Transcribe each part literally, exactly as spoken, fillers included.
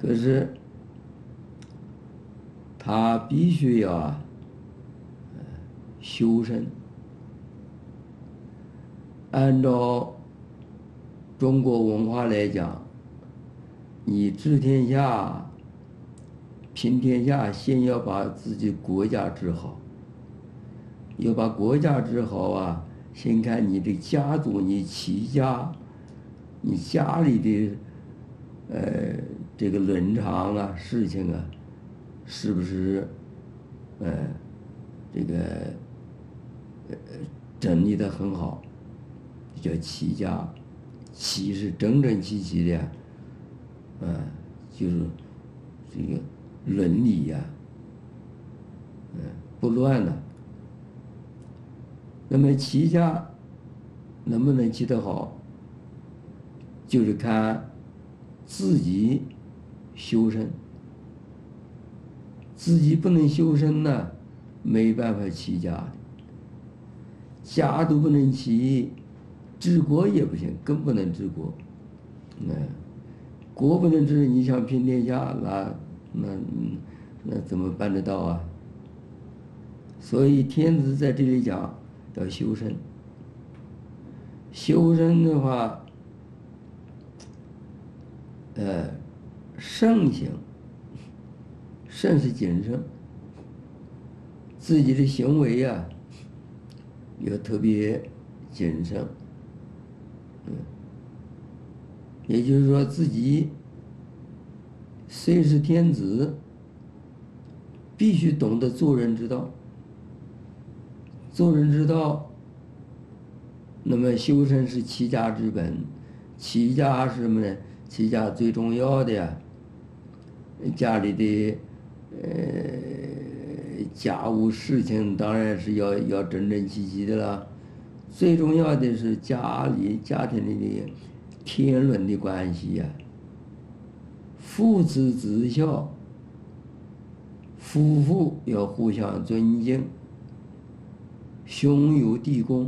可是他必须要啊修身。按照中国文化来讲，你治天下、平天下，先要把自己国家治好。要把国家治好啊，先看你的家族、你齐家、你家里的呃这个伦常啊、事情啊，是不是呃这个呃整理得很好，叫齐家。齐是整整齐齐的，呃，就是这个伦理呀、嗯、不乱的。那么齐家能不能齐得好，就是看自己修身。自己不能修身呢，没办法齐家的。家都不能齐，治国也不行，更不能治国。嗯，国不能治，你想平天下，那那那怎么办得到啊？所以天子在这里讲要修身。修身的话，呃，慎行。慎是谨慎，自己的行为呀、啊，要特别谨慎。嗯，也就是说，自己虽是天子，必须懂得做人之道。做人之道，那么修身是齐家之本。齐家是什么呢？齐家最重要的呀，家里的呃家务事情当然是要要整整齐齐的了。最重要的是家里家庭里的天伦的关系呀、啊，父慈子孝，夫妇要互相尊敬，兄友弟恭，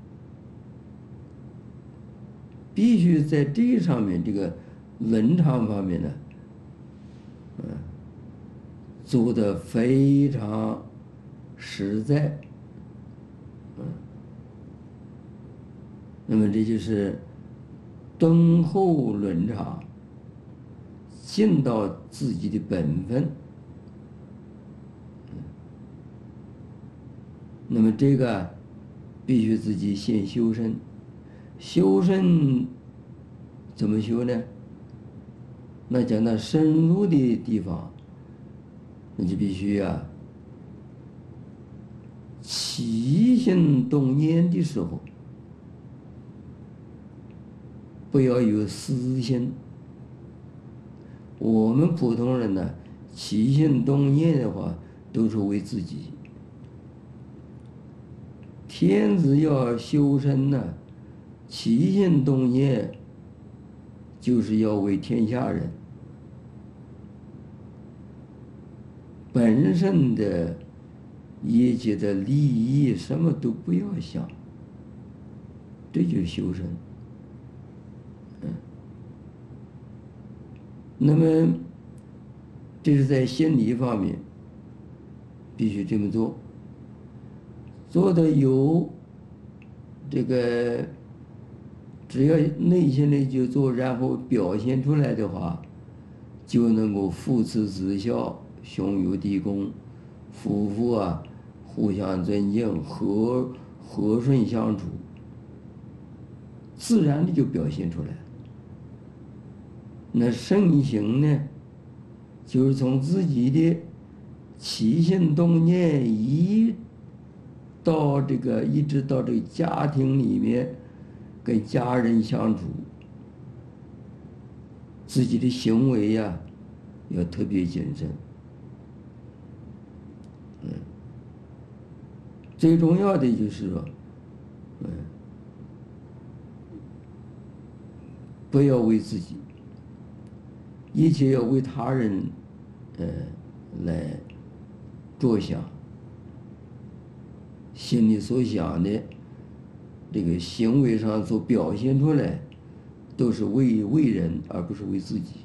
必须在这上面这个伦常方面呢，嗯，做得非常实在。嗯，那么这就是敦厚伦常，尽到自己的本分。那么这个必须自己先修身。修身怎么修呢？那讲到深入的地方，那就必须啊，起心动念的时候，不要有私心。我们普通人呢，起心动念的话，都是为自己。天子要修身呢，起心动念就是要为天下人。本身的一切的利益什么都不要想，这就是修身。嗯，那么这是在心理方面必须这么做。做的有这个，只要内心里就做，然后表现出来的话，就能够父慈子孝，兄友弟恭，夫妇啊互相尊敬，和和顺相处，自然的就表现出来。那慎行呢，就是从自己的起心动念一到这个一直到这个家庭里面，跟家人相处，自己的行为呀、啊，要特别谨慎。嗯，最重要的就是说，嗯，不要为自己，一切要为他人，呃，来着想。心里所想的，这个行为上所表现出来，都是为为人，而不是为自己。